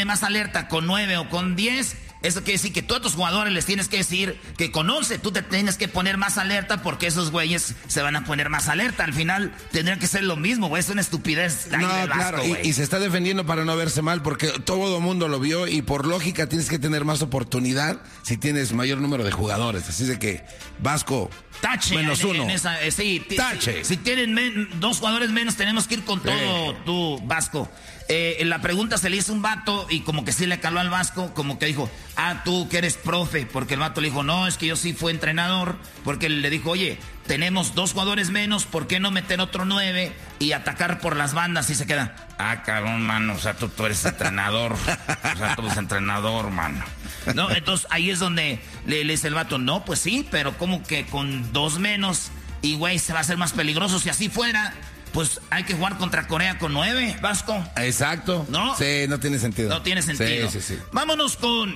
pone más alerta con 9 o con 10, eso quiere decir que tú a tus jugadores les tienes que decir que con 11 tú te tienes que poner más alerta porque esos güeyes se van a poner más alerta. Al final tendría que ser lo mismo, güey. Es una estupidez. No, claro, y se está defendiendo para no verse mal porque todo el mundo lo vio y por lógica tienes que tener más oportunidad si tienes mayor número de jugadores. Así de que, Vasco, tache, -1. Sí, tache. Si tienen 2 jugadores menos, tenemos que ir con todo, tú, Vasco. La pregunta se le hizo un vato y como que sí le caló al Vasco, como que dijo, tú que eres profe, porque el vato le dijo, no, es que yo sí fui entrenador, porque le dijo, oye, tenemos 2 jugadores menos, ¿por qué no meter otro 9 y atacar por las bandas? Y se queda, cabrón, mano, o sea, tú eres entrenador, o sea, tú eres entrenador, mano. No, entonces ahí es donde le dice el vato, no, pues sí, pero como que con 2 menos, y güey, se va a hacer más peligroso. Si así fuera, pues hay que jugar contra Corea con 9, Vasco. Exacto. ¿No? Sí, no tiene sentido. No tiene sentido. Sí. Vámonos con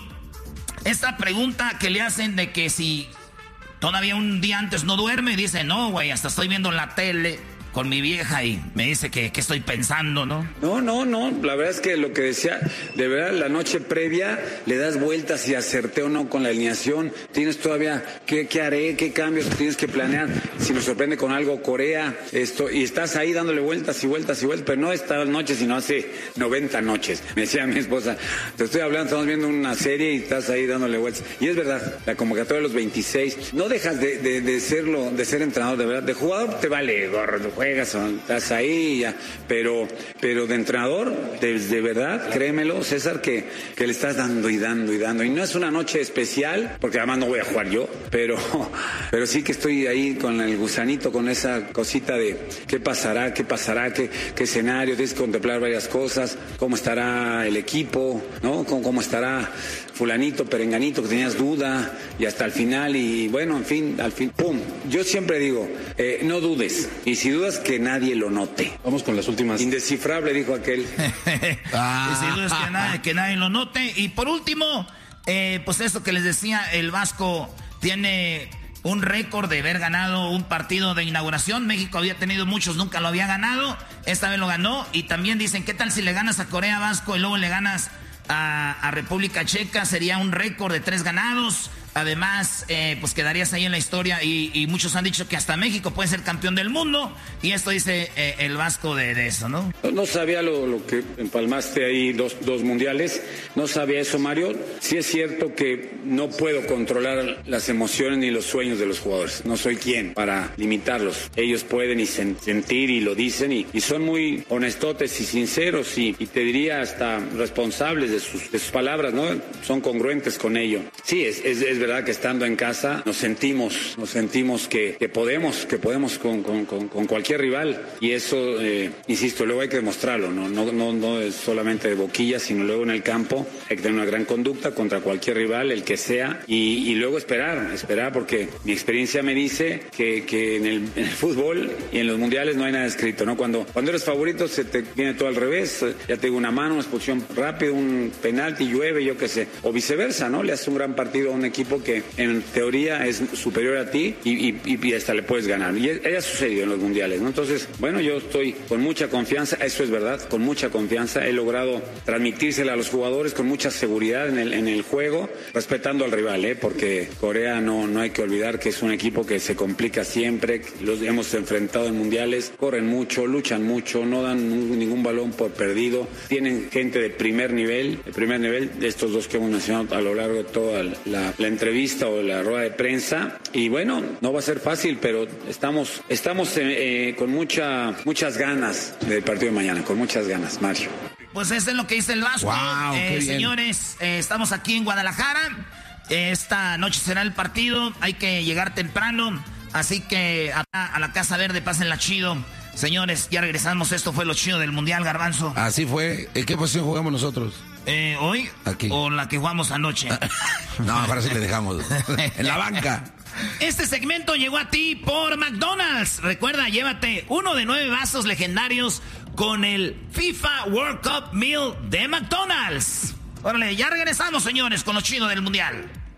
esta pregunta que le hacen de que si todavía un día antes no duerme, y dice, no, güey, hasta estoy viendo la tele con mi vieja y me dice que estoy pensando, ¿no? No, la verdad es que lo que decía, de verdad, la noche previa le das vueltas y acerté o no con la alineación, tienes todavía, ¿qué haré? ¿Qué cambios tienes que planear? Si nos sorprende con algo Corea, y estás ahí dándole vueltas y vueltas y vueltas, pero no esta noche, sino hace 90 noches. Me decía mi esposa, te estoy hablando, estamos viendo una serie y estás ahí dándole vueltas. Y es verdad, la convocatoria de los 26, no dejas de ser entrenador, de verdad, de jugador te vale gorro, juegas, estás ahí, ya, pero de entrenador, de verdad, créemelo, César, que le estás dando y dando y dando. Y no es una noche especial, porque además no voy a jugar yo, pero sí que estoy ahí con el gusanito, con esa cosita de qué pasará, qué escenario, tienes que contemplar varias cosas, cómo estará el equipo, ¿no? Cómo estará fulanito, perenganito, que tenías duda, y hasta el final, y bueno, al fin, ¡pum! Yo siempre digo, no dudes, y si dudas, que nadie lo note. Vamos con las últimas. Indescifrable, dijo aquel. Y si dudas que nadie lo note. Y por último, pues eso que les decía, el Vasco tiene un récord de haber ganado un partido de inauguración. México había tenido muchos, nunca lo había ganado. Esta vez lo ganó. Y también dicen, ¿qué tal si le ganas a Corea, Vasco, y luego le ganas a República Checa? Sería un récord de 3 ganados. Además, pues quedarías ahí en la historia y muchos han dicho que hasta México puede ser campeón del mundo. Y esto dice el Vasco de eso, ¿no? No sabía lo que empalmaste ahí, dos mundiales. No sabía eso, Mario. Sí es cierto que no puedo controlar las emociones ni los sueños de los jugadores. No soy quien para limitarlos. Ellos pueden y sentir y lo dicen y son muy honestotes y sinceros y te diría hasta responsables de sus palabras, ¿no? Son congruentes con ello. Sí, es verdad que estando en casa nos sentimos que podemos con cualquier rival y eso, insisto, luego hay que demostrarlo, no es solamente de boquilla, sino luego en el campo hay que tener una gran conducta contra cualquier rival, el que sea, y luego esperar porque mi experiencia me dice que en el fútbol y en los mundiales no hay nada escrito, ¿no? Cuando eres favorito se te viene todo al revés, ya te digo, una mano, una expulsión rápida, un penalti, llueve, yo qué sé, o viceversa, ¿no? Le haces un gran partido a un equipo que en teoría es superior a ti y hasta le puedes ganar. Y ha sucedido en los mundiales, ¿no? Entonces, bueno, yo estoy con mucha confianza, eso es verdad, con mucha confianza. He logrado transmitírsela a los jugadores con mucha seguridad en el juego, respetando al rival, porque Corea no hay que olvidar que es un equipo que se complica siempre, los hemos enfrentado en mundiales, corren mucho, luchan mucho, no dan ningún balón por perdido, tienen gente de primer nivel, de estos dos que hemos mencionado a lo largo de toda la entrevista o la rueda de prensa, y bueno, no va a ser fácil, pero estamos con muchas ganas del partido de mañana, con muchas ganas, Mario. Pues eso es lo que dice el Vasco. Wow, señores, estamos aquí en Guadalajara, esta noche será el partido, hay que llegar temprano, así que a la Casa Verde pásenla chido. Señores, ya regresamos, esto fue lo chido del Mundial, Garbanzo. Así fue. ¿En qué posición jugamos nosotros? ¿Hoy? Aquí. ¿O la que jugamos anoche? No, ahora sí le dejamos. En la banca. Este segmento llegó a ti por McDonald's. Recuerda, llévate uno de 9 vasos legendarios con el FIFA World Cup Meal de McDonald's. Órale, ya regresamos, señores, con lo chido del Mundial.